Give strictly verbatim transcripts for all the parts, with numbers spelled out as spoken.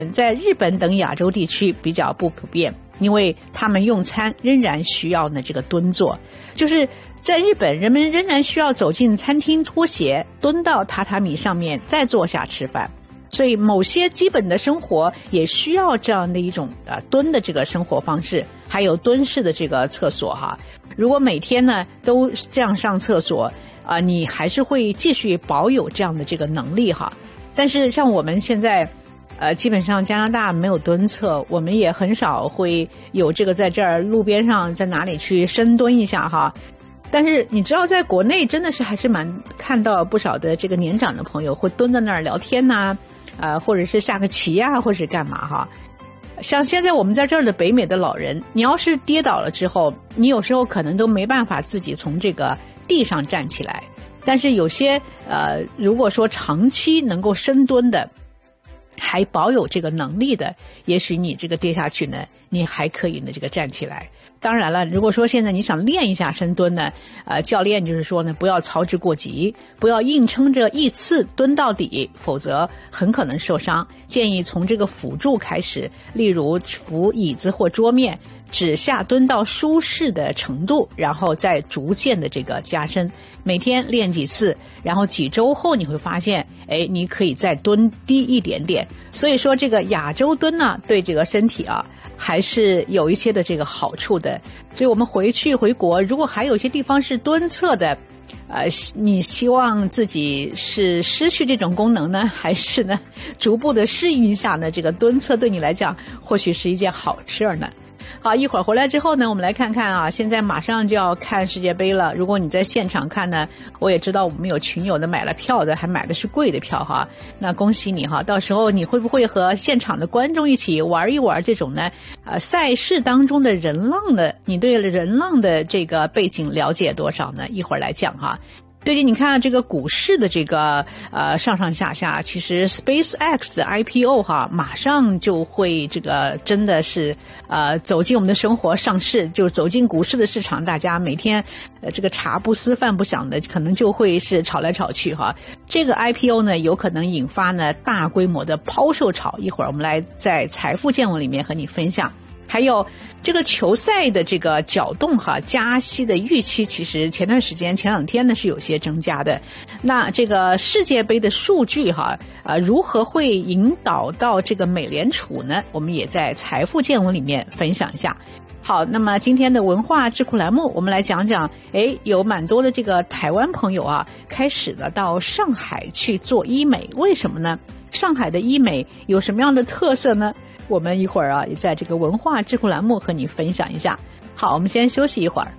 在日本等亚洲地区比较不普遍，因为他们用餐仍然需要呢这个蹲坐，就是在日本人们仍然需要走进餐厅脱鞋，蹲到榻榻米上面再坐下吃饭，所以某些基本的生活也需要这样的一种呃蹲的这个生活方式，还有蹲式的这个厕所哈。如果每天呢都这样上厕所啊、呃，你还是会继续保有这样的这个能力哈。但是像我们现在呃，基本上加拿大没有蹲厕，我们也很少会有这个在这儿路边上在哪里去深蹲一下哈。但是你知道在国内真的是还是蛮看到不少的这个年长的朋友会蹲在那儿聊天呐、啊，呃，或者是下个棋啊，或者是干嘛哈。像现在我们在这儿的北美的老人，你要是跌倒了之后，你有时候可能都没办法自己从这个地上站起来，但是有些呃，如果说长期能够深蹲的，还保有这个能力的，也许你这个跌下去呢，你还可以呢这个站起来。当然了，如果说现在你想练一下深蹲呢，呃，教练就是说呢，不要操之过急，不要硬撑着一次蹲到底，否则很可能受伤。建议从这个辅助开始，例如扶椅子或桌面，只下蹲到舒适的程度，然后再逐渐的这个加深。每天练几次，然后几周后你会发现，哎，你可以再蹲低一点点。所以说这个亚洲蹲呢，对这个身体啊还是有一些的这个好处的。所以我们回去回国，如果还有一些地方是蹲厕的，呃，你希望自己是失去这种功能呢，还是呢逐步的适应一下呢？这个蹲厕对你来讲或许是一件好事呢。好，一会儿回来之后呢，我们来看看啊，现在马上就要看世界杯了。如果你在现场看呢，我也知道我们有群友的买了票的，还买的是贵的票哈。那恭喜你哈，到时候你会不会和现场的观众一起玩一玩这种呢？呃，赛事当中的人浪的，你对人浪的这个背景了解多少呢？一会儿来讲哈。最近你看这个股市的这个呃上上下下，其实 SpaceX 的 I P O 哈，马上就会这个真的是呃走进我们的生活上市，就走进股市的市场，大家每天呃这个茶不思饭不想的，可能就会是炒来炒去哈。这个 I P O 呢，有可能引发呢大规模的抛售潮，一会儿我们来在财富见闻里面和你分享。还有这个球赛的这个搅动哈，加息的预期其实前段时间前两天呢是有些增加的。那这个世界杯的数据哈，呃，如何会引导到这个美联储呢？我们也在财富见闻里面分享一下。好，那么今天的文化智库栏目，我们来讲讲，诶，有蛮多的这个台湾朋友啊，开始了到上海去做医美，为什么呢？上海的医美有什么样的特色呢？我们一会儿啊，也在这个文化智库栏目和你分享一下。好，我们先休息一会儿。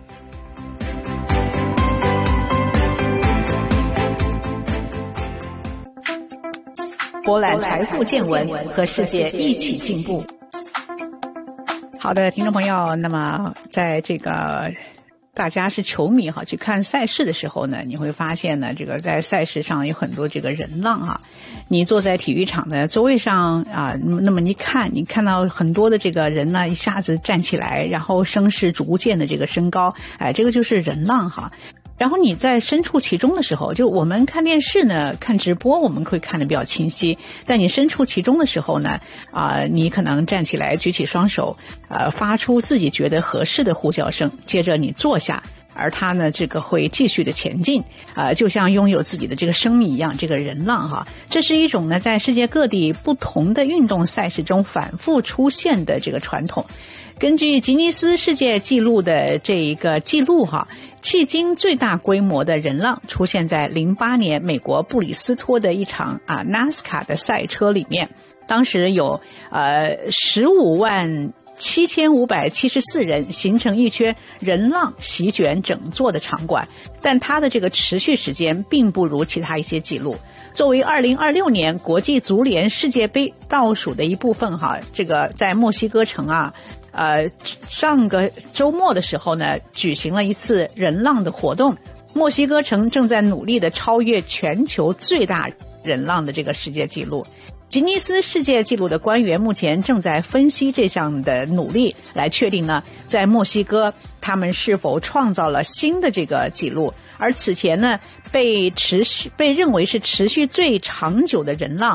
博览财富见闻，和世界一起进步。好的，听众朋友，那么在这个大家是球迷哈，去看赛事的时候呢，你会发现呢，这个在赛事上有很多这个人浪哈。你坐在体育场的座位上啊，那么你看，你看到很多的这个人呢，一下子站起来，然后声势逐渐的这个升高，哎，这个就是人浪哈。然后你在身处其中的时候，就我们看电视呢，看直播我们会看得比较清晰，但你身处其中的时候呢，啊、呃，你可能站起来举起双手，呃，发出自己觉得合适的呼叫声，接着你坐下，而他呢，这个会继续的前进，啊、呃，就像拥有自己的这个生命一样，这个人浪哈，这是一种呢，在世界各地不同的运动赛事中反复出现的这个传统。根据吉尼斯世界纪录的这一个记录哈，迄今最大规模的人浪出现在零八年美国布里斯托的一场啊 NASCAR 的赛车里面，当时有呃十五万七千五百七十四人形成一圈人浪席卷整座的场馆，但它的这个持续时间并不如其他一些记录。作为二零二六年国际足联世界杯倒数的一部分哈，这个在墨西哥城啊，呃，上个周末的时候呢，举行了一次人浪的活动。墨西哥城正在努力的超越全球最大人浪的这个世界纪录。吉尼斯世界纪录的官员目前正在分析这项的努力，来确定呢，在墨西哥他们是否创造了新的这个纪录。而此前呢，被持续被认为是持续最长久的人浪，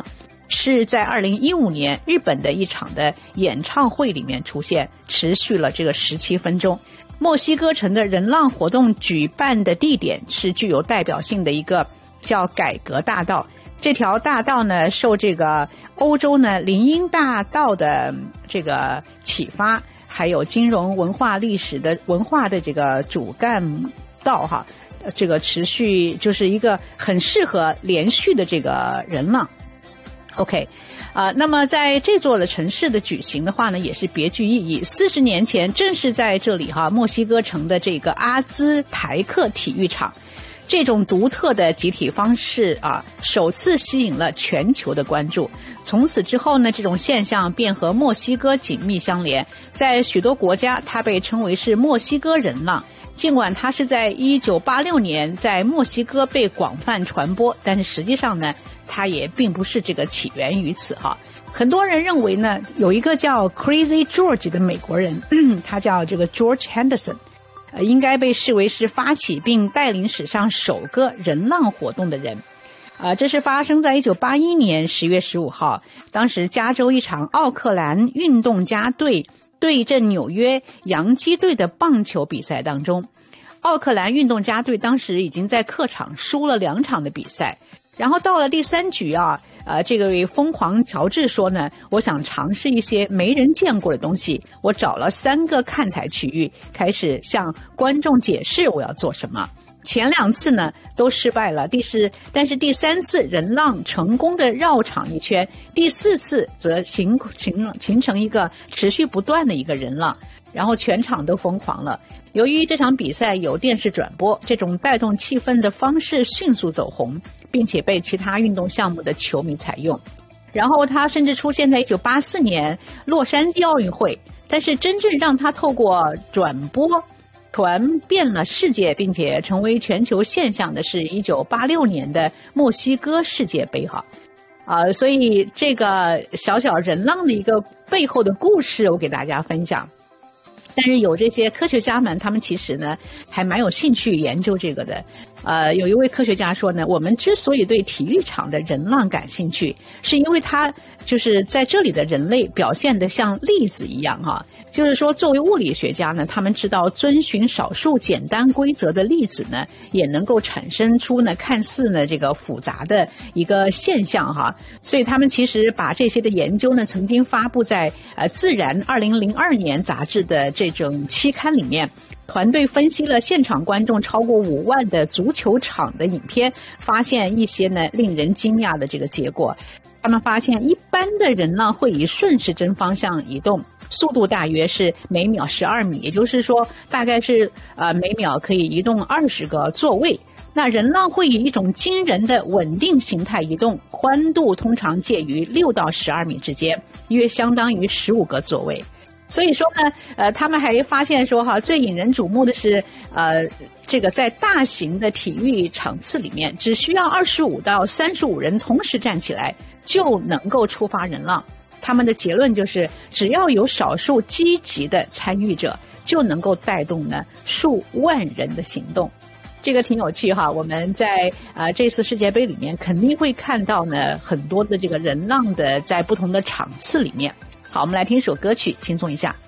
是在二零一五年日本的一场的演唱会里面出现，持续了这个十七分钟。墨西哥城的人浪活动举办的地点是具有代表性的一个叫改革大道，这条大道呢受这个欧洲呢林荫大道的这个启发，还有金融文化历史的文化的这个主干道哈，这个持续就是一个很适合连续的这个人浪。OK， 啊、呃，那么在这座的城市的举行的话呢，也是别具意义。四十年前，正是在这里哈，墨西哥城的这个阿兹台克体育场，这种独特的集体方式啊，首次吸引了全球的关注。从此之后呢，这种现象便和墨西哥紧密相连，在许多国家，它被称为是墨西哥人浪。尽管它是在一九八六年在墨西哥被广泛传播，但是实际上呢，它也并不是这个起源于此哈。很多人认为呢，有一个叫 Crazy George 的美国人，他叫这个 George Henderson， 呃，应该被视为是发起并带领史上首个人浪活动的人。呃，这是发生在一九八一年十月十五号，当时加州一场奥克兰运动家队对阵纽约洋基队的棒球比赛当中，奥克兰运动家队当时已经在客场输了两场的比赛，然后到了第三局啊，呃，这个位疯狂乔治说呢，我想尝试一些没人见过的东西，我找了三个看台区域，开始向观众解释我要做什么。前两次呢都失败了，第四但是第三次人浪成功的绕场一圈，第四次则形形形成一个持续不断的一个人浪，然后全场都疯狂了。由于这场比赛有电视转播，这种带动气氛的方式迅速走红，并且被其他运动项目的球迷采用。然后他甚至出现在一九八四年洛杉矶奥运会，但是真正让他透过转播传遍了世界并且成为全球现象的是一九八六年的墨西哥世界杯哈。啊、呃，所以这个小小人浪的一个背后的故事我给大家分享。但是有这些科学家们，他们其实呢还蛮有兴趣研究这个的。呃，有一位科学家说呢，我们之所以对体育场的人浪感兴趣，是因为它就是在这里的人类表现得像粒子一样哈。就是说，作为物理学家呢，他们知道遵循少数简单规则的粒子呢，也能够产生出呢看似呢这个复杂的一个现象哈。所以他们其实把这些的研究呢，曾经发布在呃《自然》二零零二年杂志的这种期刊里面。团队分析了现场观众超过五万的足球场的影片，发现一些呢令人惊讶的这个结果。他们发现一般的人浪会以顺时针方向移动，速度大约是每秒十二米，也就是说大概是呃每秒可以移动二十个座位。那人浪会以一种惊人的稳定形态移动，宽度通常介于六到十二米之间，约相当于十五个座位。所以说呢，呃，他们还发现说哈，最引人瞩目的是，呃，这个在大型的体育场次里面，只需要二十五到三十五人同时站起来，就能够触发人浪。他们的结论就是，只要有少数积极的参与者，就能够带动呢数万人的行动。这个挺有趣哈，我们在呃这次世界杯里面肯定会看到呢很多的这个人浪的在不同的场次里面。好，我们来听一首歌曲，轻松一下。